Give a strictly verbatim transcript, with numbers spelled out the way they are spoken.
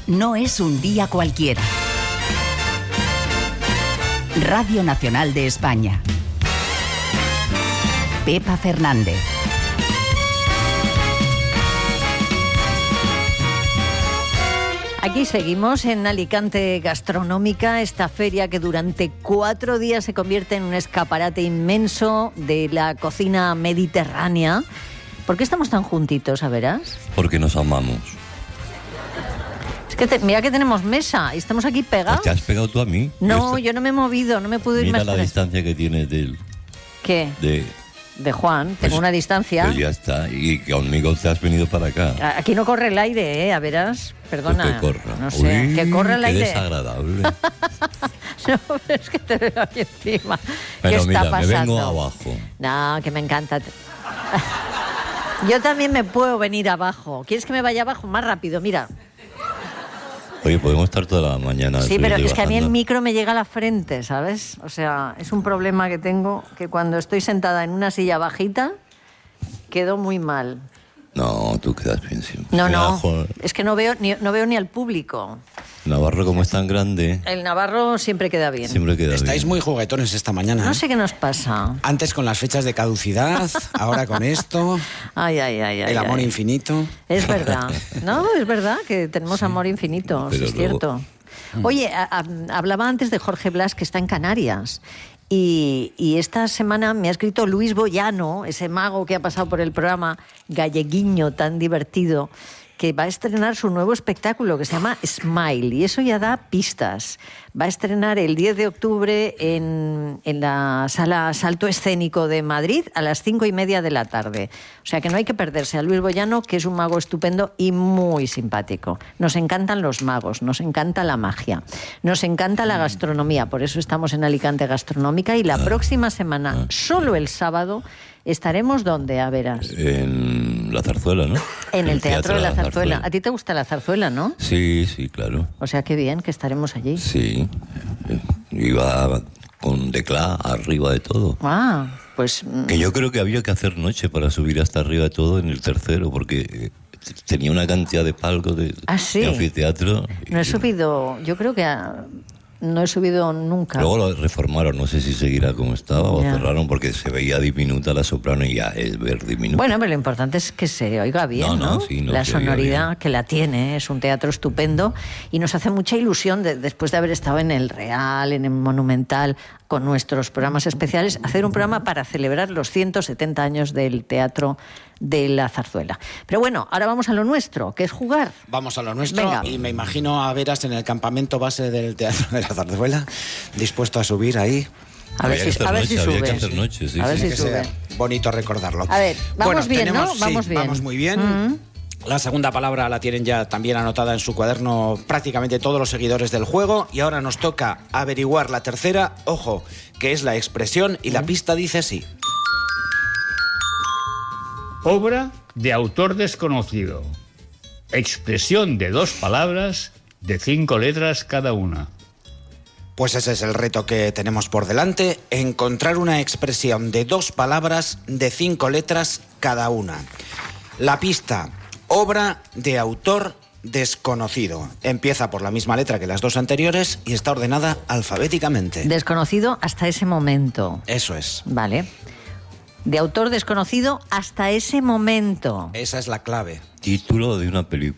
no es un día cualquiera. Radio Nacional de España. Pepa Fernández. Aquí seguimos en Alicante Gastronómica, esta feria que durante cuatro días se convierte en un escaparate inmenso de la cocina mediterránea. ¿Por qué estamos tan juntitos, a verás? Porque nos amamos. Es que te, mira que tenemos mesa y estamos aquí pegados. ¿Te has pegado tú a mí? No, Esta... yo no me he movido, no me puedo ir Mira más la para... distancia que tienes de él. ¿Qué? De... De Juan, tengo pues, una distancia. Pues ya está, y conmigo te has venido para acá. Aquí no corre el aire, ¿eh? A verás, perdona. Pues que corra. No sé, Uy, que corre el qué aire. desagradable. No, pero es que te veo aquí encima. Pero ¿Qué mira, está pasando? me vengo abajo. No, que me encanta. Yo también me puedo venir abajo. ¿Quieres que me vaya abajo? Más rápido, mira. Oye, podemos estar toda la mañana. Sí, pero es que a mí el bajando. micro me llega a la frente, ¿sabes? O sea, es un problema que tengo, que cuando estoy sentada en una silla bajita, quedo muy mal. No, tú quedas bien siempre. No, no, Abajo, es que no veo ni, no veo ni al público. Navarro, como es tan grande, El navarro siempre queda bien. siempre queda Estáis bien. muy juguetones esta mañana. No ¿eh? sé qué nos pasa. Antes con las fechas de caducidad, ahora con esto, Ay, ay, ay, ay. el amor ay. infinito. Es verdad. No, es verdad que tenemos amor infinito, pero sí, es luego- cierto. Oye, a- a- hablaba antes de Jorge Blas, que está en Canarias. Y, y esta semana me ha escrito Luis Boyano, ese mago que ha pasado por el programa galleguiño tan divertido, que va a estrenar su nuevo espectáculo que se llama Smile, y eso ya da pistas. Va a estrenar el diez de octubre en, en la Sala Salto Escénico de Madrid a las cinco y media de la tarde. O sea que no hay que perderse a Luis Boyano, que es un mago estupendo y muy simpático. Nos encantan los magos, nos encanta la magia, nos encanta la gastronomía, por eso estamos en Alicante Gastronómica, y la próxima semana, solo el sábado, estaremos ¿dónde? A verás. En la Zarzuela, ¿no? En el Teatro de la Zarzuela. A ti te gusta la zarzuela, ¿no? Sí, sí, claro. O sea, qué bien que estaremos allí. Sí. Eh, Iba con Declá arriba de todo. Ah, pues... mm, Que yo creo que había que hacer noche para subir hasta arriba de todo en el tercero, porque eh, tenía una cantidad de palcos de, ¿Ah, sí? de anfiteatro. No he y- subido, yo creo que a- no he subido nunca. Luego lo reformaron, no sé si seguirá como estaba o Ya. cerraron porque se veía diminuta la soprano y ya es ver diminuta. Bueno, pero lo importante es que se oiga bien, No, ¿no? no, sí, no, la se oiga sonoridad bien. que la tiene, es un teatro estupendo y nos hace mucha ilusión de- después de haber estado en el Real, en el Monumental, con nuestros programas especiales, hacer un programa para celebrar los ciento setenta años del Teatro de la Zarzuela. Pero bueno, ahora vamos a lo nuestro, que es jugar. Vamos a lo nuestro. Venga. Y me imagino a Veras en el campamento base del Teatro de la Zarzuela, dispuesto a subir ahí. A ver Había si, que a hacer ver si noche, había sube. que hacer noche, sí, a ver sí. si Que sube. sea bonito recordarlo. A ver, vamos Bueno, bien, tenemos- ¿no? sí, Vamos bien. Vamos muy bien. Mm. La segunda palabra la tienen ya también anotada en su cuaderno prácticamente todos los seguidores del juego. Y ahora nos toca averiguar la tercera. Ojo, que es la expresión y la pista dice así. Obra de autor desconocido. Expresión de dos palabras de cinco letras cada una. Pues ese es el reto que tenemos por delante, encontrar una expresión de dos palabras de cinco letras cada una. La pista, obra de autor desconocido. Empieza por la misma letra que las dos anteriores y está ordenada alfabéticamente. Desconocido hasta ese momento. Eso es. Vale. De autor desconocido hasta ese momento. Esa es la clave. Título de una película.